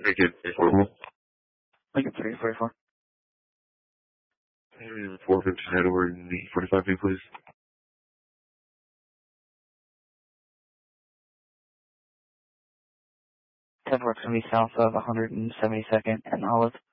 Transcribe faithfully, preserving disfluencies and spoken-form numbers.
Make it affordable. Make it three forty-four. And four fifty head over in the forty-five feet, please. ten works going to be south of one hundred seventy-second and Olive.